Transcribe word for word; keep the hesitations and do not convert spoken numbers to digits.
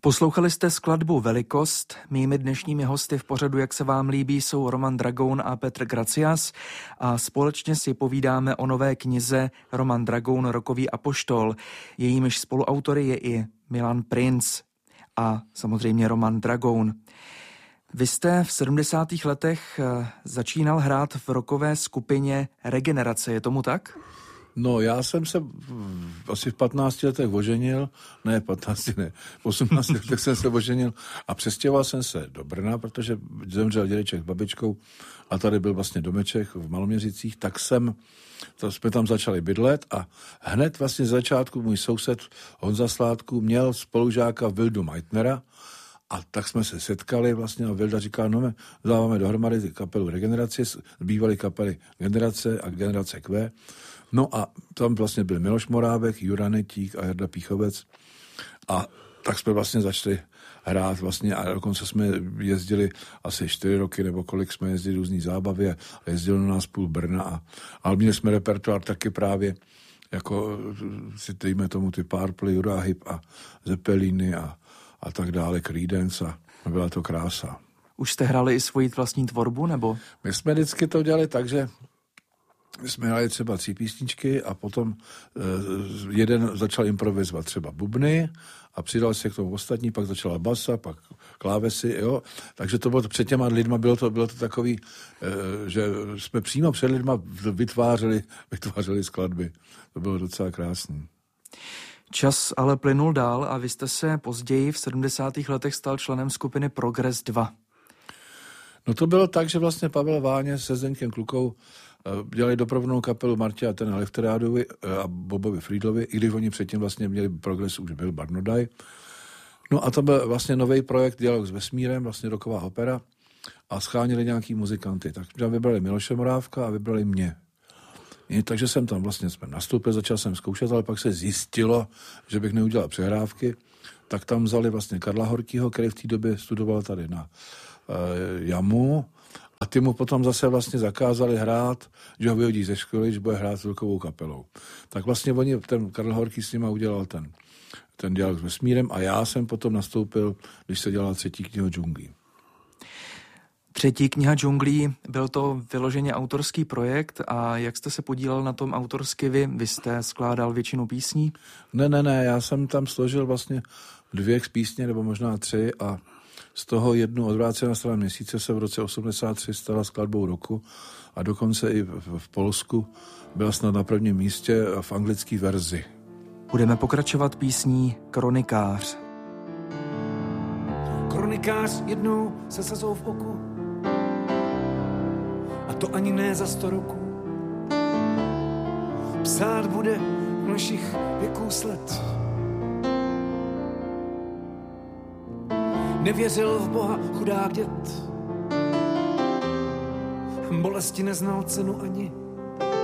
Poslouchali jste skladbu Velikost. Mými dnešními hosty v pořadu Jak se vám líbí jsou Roman Dragoun a Petr Gracias a společně si povídáme o nové knize Roman Dragoun Rockový apoštol. Jejímiž spoluautory je i Milan Princ a samozřejmě Roman Dragoun. Vy jste v sedmdesátých letech začínal hrát v rockové skupině Regenerace, je tomu tak? No, já jsem se asi v patnácti letech oženil, ne, patnácti ne, v osmnácti letech jsem se oženil a přestěhoval jsem se do Brna, protože zemřel dědeček s babičkou a tady byl vlastně domeček v Maloměřicích, tak jsem, to jsme tam začali bydlet a hned vlastně z začátku můj soused Honza Sládků měl spolužáka Vildu Meitnera a tak jsme se setkali vlastně a Vilda říká, no my dáváme dohromady kapelu Regenerace, bývaly kapely Generace a Generace Q. No a tam vlastně byl Miloš Morávek, Jura Netík a Jarda Píchovec a tak jsme vlastně začali hrát vlastně a dokonce jsme jezdili asi čtyři roky nebo kolik jsme jezdili různý zábavy a jezdili na nás půl Brna a, a měli jsme repertoár taky právě jako si dejme tomu ty Purple, Uriah Heep a Zeppeliny a, a tak dále, Creedence a byla to krása. Už jste hráli i svoji vlastní tvorbu, nebo? My jsme vždycky to dělali tak, že my jsme hráli třeba tři písničky a potom uh, jeden začal improvizovat třeba bubny a přidal se k tomu ostatní, pak začala basa, pak klávesy, jo. Takže to bylo to před těma lidma, bylo to, bylo to takový, uh, že jsme přímo před lidma vytvářeli, vytvářeli skladby. To bylo docela krásný. Čas ale plynul dál a vy jste se později v sedmdesátých letech stal členem skupiny Progress dva. No to bylo tak, že vlastně Pavel Váně se Zdeňkem Klukou dělali doprovodnou kapelu Martě a Tena Lefterádovi a Bobovi Friedlovi, i když oni předtím vlastně měli Progress, už byl Barnodaj. No a to byl vlastně nový projekt Dialog s vesmírem, vlastně rocková opera a schánili nějaký muzikanty. Tak tam vybrali Miloše Morávka a vybrali mě. I, takže jsem tam vlastně jsme nastoupil, začal jsem zkoušet, ale pak se zjistilo, že bych neudělal přehrávky, tak tam vzali vlastně Karla Horkýho, který v té době studoval tady na uh, Jamu. A ty mu potom zase vlastně zakázali hrát, že ho vyhodí ze školy, že bude hrát s velkou kapelou. Tak vlastně oni, ten Karl Horký s nima udělal ten, ten Dialog s vesmírem a já jsem potom nastoupil, když se dělala třetí kniha džunglí. Třetí kniha džunglí, byl to vyloženě autorský projekt a jak jste se podílel na tom autorsky vy? Vy jste skládal většinu písní? Ne, ne, ne, já jsem tam složil vlastně dvě písně, nebo možná tři a z toho jednu Odvrácená strana měsíce se v roce osmdesát tři stala skladbou roku a dokonce i v, v Polsku byla snad na prvním místě v anglické verzi. Budeme pokračovat písní Kronikář. Kronikář jednou se sazou v oku a to ani ne za sto roků. Psát bude v našich věků sled. Nevěřil v Boha chudák dět, bolesti neznal cenu ani.